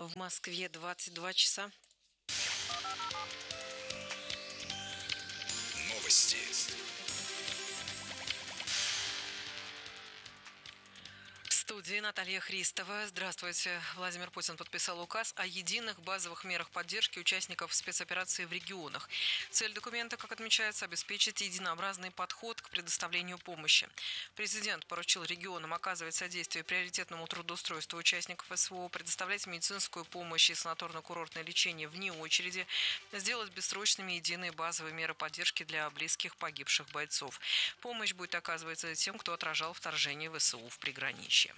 В Москве 22 часа. Новости. В студии Наталья Христова. Здравствуйте. Владимир Путин подписал указ о единых базовых мерах поддержки участников спецоперации в регионах. Цель документа, как отмечается, обеспечить единообразный подход к предоставлению помощи. Президент поручил регионам оказывать содействие приоритетному трудоустройству участников СВО, предоставлять медицинскую помощь и санаторно-курортное лечение вне очереди, сделать бессрочными единые базовые меры поддержки для близких погибших бойцов. Помощь будет оказываться тем, кто отражал вторжение ВСУ в приграничье.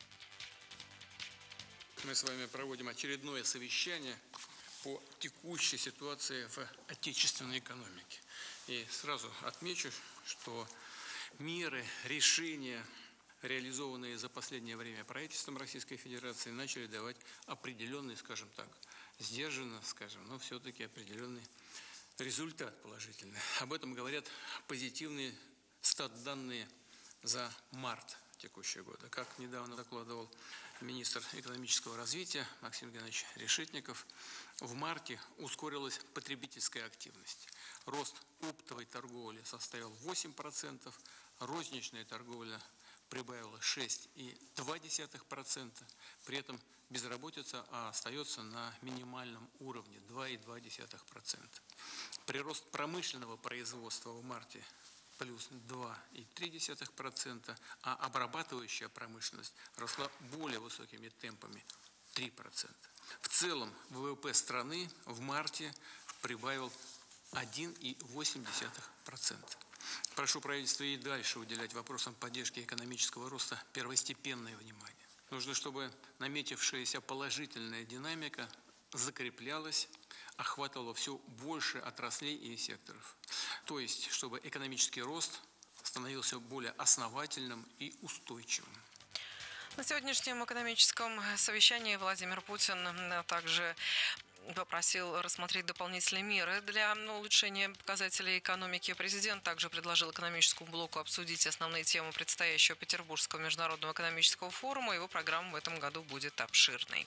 Мы с вами проводим очередное совещание по текущей ситуации в отечественной экономике. И сразу отмечу, что меры, решения, реализованные за последнее время правительством Российской Федерации, начали давать определенный, скажем так, сдержанно, но все-таки определенный результат положительный. Об этом говорят позитивные стат-данные за март текущего года. Как недавно докладывал министр экономического развития Максим Геннадьевич Решетников, в марте ускорилась потребительская активность. Рост оптовой торговли составил 8%, розничная торговля прибавила 6,2%, при этом безработица остается на минимальном уровне 2,2%. Прирост промышленного производства в марте плюс 2,3%, а обрабатывающая промышленность росла более высокими темпами 3%. В целом ВВП страны в марте прибавил 1,8%. Прошу правительство и дальше уделять вопросам поддержки экономического роста первостепенное внимание. Нужно, чтобы наметившаяся положительная динамика закреплялась, охватывала все больше отраслей и секторов. То есть, чтобы экономический рост становился более основательным и устойчивым. На сегодняшнем экономическом совещании Владимир Путин также попросил рассмотреть дополнительные меры для улучшения показателей экономики. Президент также предложил экономическому блоку обсудить основные темы предстоящего Петербургского международного экономического форума. Его программа в этом году будет обширной.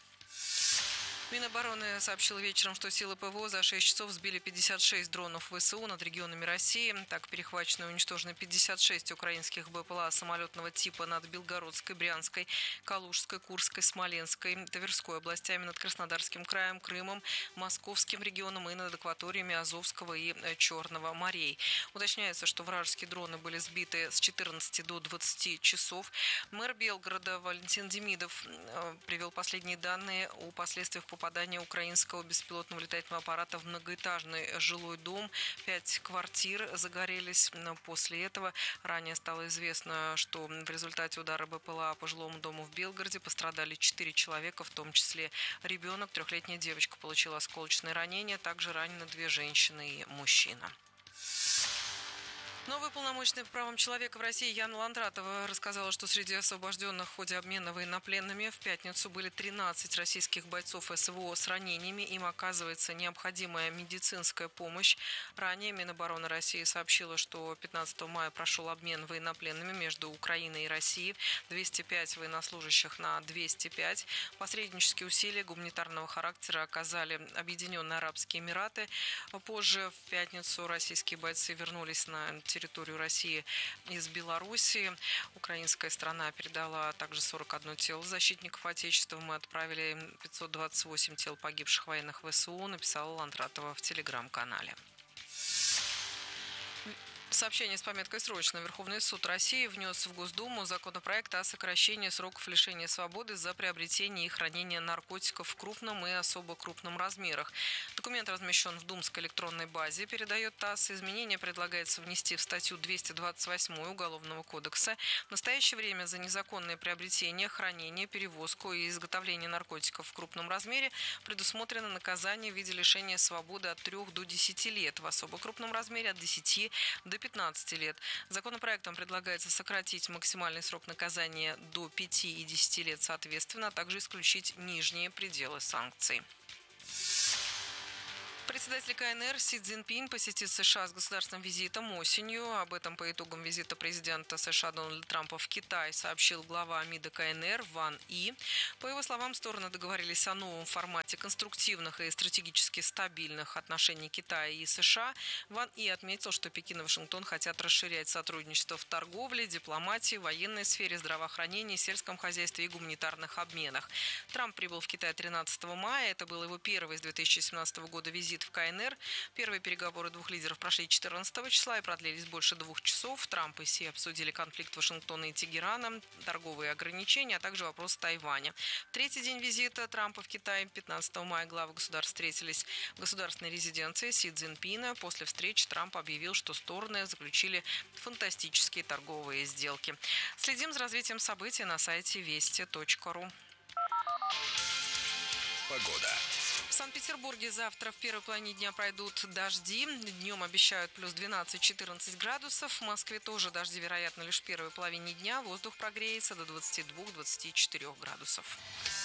Минобороны сообщил вечером, что силы ПВО за 6 часов сбили 56 дронов ВСУ над регионами России. Так, перехвачены и уничтожены 56 украинских БПЛА самолетного типа над Белгородской, Брянской, Калужской, Курской, Смоленской, Тверской областями, над Краснодарским краем, Крымом, Московским регионом и над акваториями Азовского и Черного морей. Уточняется, что вражеские дроны были сбиты с 14 до 20 часов. Мэр Белгорода Валентин Демидов привел последние данные о последствиях попадания украинского беспилотного летательного аппарата в многоэтажный жилой дом. 5 квартир загорелись. После этого ранее стало известно, что в результате удара БПЛА по жилому дому в Белгороде пострадали 4 человека, в том числе ребенок. 3-летняя девочка получила осколочные ранения. Также ранены 2 женщины и мужчина. Новый полномочный по правам человека в России Яна Ландратова рассказала, что среди освобожденных в ходе обмена военнопленными в пятницу были 13 российских бойцов СВО с ранениями. Им оказывается необходимая медицинская помощь. Ранее Минобороны России сообщила, что 15 мая прошел обмен военнопленными между Украиной и Россией. 205 военнослужащих на 205. Посреднические усилия гуманитарного характера оказали Объединенные Арабские Эмираты. Позже в пятницу российские бойцы вернулись на территорию России из Белоруссии. Украинская сторона передала также 41 тело защитников Отечества. Мы отправили 528 тел погибших военных ВСУ, написала Ландратова в телеграм-канале. Сообщение с пометкой «Срочно». Верховный суд России внес в Госдуму законопроект о сокращении сроков лишения свободы за приобретение и хранение наркотиков в крупном и особо крупном размерах. Документ размещен в Думской электронной базе, передает ТАСС. Изменения предлагается внести в статью 228 Уголовного кодекса. В настоящее время за незаконное приобретение, хранение, перевозку и изготовление наркотиков в крупном размере предусмотрено наказание в виде лишения свободы от 3 до 10 лет, в особо крупном размере от 10 до 15 лет. Законопроектом предлагается сократить максимальный срок наказания до 5 и 10 лет соответственно, а также исключить нижние пределы санкций. Председатель КНР Си Цзиньпин посетит США с государственным визитом осенью. Об этом по итогам визита президента США Дональда Трампа в Китай сообщил глава МИДа КНР Ван И. По его словам, стороны договорились о новом формате конструктивных и стратегически стабильных отношений Китая и США. Ван И отметил, что Пекин и Вашингтон хотят расширять сотрудничество в торговле, дипломатии, военной сфере, здравоохранении, сельском хозяйстве и гуманитарных обменах. Трамп прибыл в Китай 13 мая. Это был его первый с 2017 года визит в КНР. Первые переговоры двух лидеров прошли 14 числа и продлились больше 2 часов. Трамп и Си обсудили конфликт Вашингтона и Тегерана, торговые ограничения, а также вопрос Тайваня. В третий день визита Трампа в Китай 15 мая главы государств встретились в государственной резиденции Си Цзиньпина. После встречи Трамп объявил, что стороны заключили фантастические торговые сделки. Следим за развитием событий на сайте вести.ру. Погода. В Санкт-Петербурге завтра в первой половине дня пройдут дожди. Днем обещают плюс 12-14 градусов. В Москве тоже дожди, вероятно, лишь в первой половине дня. Воздух прогреется до 22-24 градусов.